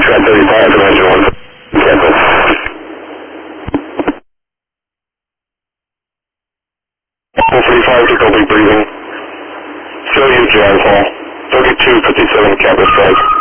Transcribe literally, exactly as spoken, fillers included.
Foxtrot thirty-five, dimension one, cancel. one thirty-five, took complete breathing. Still use John Paul. thirty-two fifty-seven, capital strike.